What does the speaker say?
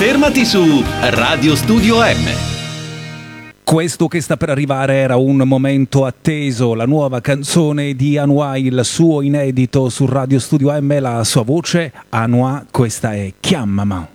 Fermati su Radio Studio M. Questo che sta per arrivare era un momento atteso, la nuova canzone di Anouar, il suo inedito su Radio Studio M, la sua voce. Anouar, questa è Chiamama.